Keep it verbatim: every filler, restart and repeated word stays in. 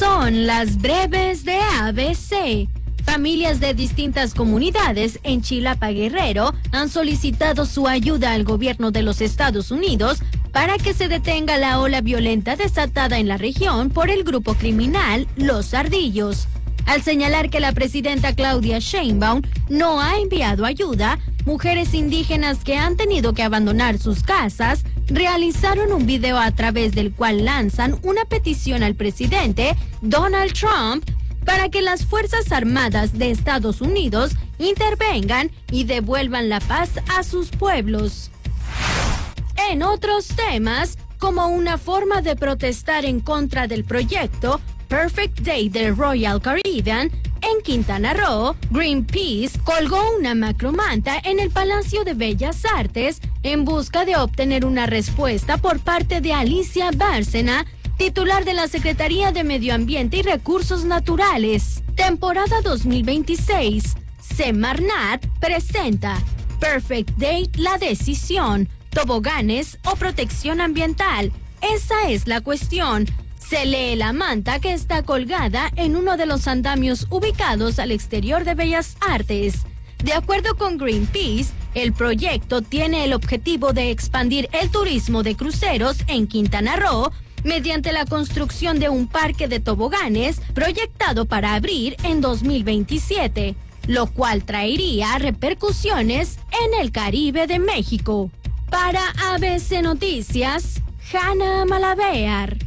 son las breves de A B C. Familias de distintas comunidades en Chilapa, Guerrero, han solicitado su ayuda al gobierno de los Estados Unidos para que se detenga la ola violenta desatada en la región por el grupo criminal Los Ardillos. Al señalar que la presidenta Claudia Sheinbaum no ha enviado ayuda, mujeres indígenas que han tenido que abandonar sus casas realizaron un video a través del cual lanzan una petición al presidente Donald Trump para que las Fuerzas Armadas de Estados Unidos intervengan y devuelvan la paz a sus pueblos. En otros temas, como una forma de protestar en contra del proyecto Perfect Day del Royal Caribbean, en Quintana Roo, Greenpeace colgó una macromanta en el Palacio de Bellas Artes en busca de obtener una respuesta por parte de Alicia Bárcena, titular de la Secretaría de Medio Ambiente y Recursos Naturales. Temporada dos mil veintiséis. Semarnat presenta Perfect Day, la decisión, toboganes o protección ambiental. Esa es la cuestión. Se lee la manta que está colgada en uno de los andamios ubicados al exterior de Bellas Artes. De acuerdo con Greenpeace, el proyecto tiene el objetivo de expandir el turismo de cruceros en Quintana Roo mediante la construcción de un parque de toboganes proyectado para abrir en dos mil veintisiete, lo cual traería repercusiones en el Caribe de México. Para A B C Noticias, Hanna Malavear.